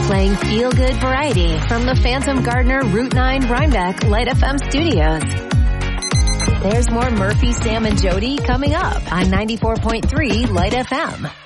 playing feel-good variety from the Phantom Gardener Route 9 Rhinebeck Light FM studios. There's more Murphy, Sam, and Jody coming up on 94.3 Light FM.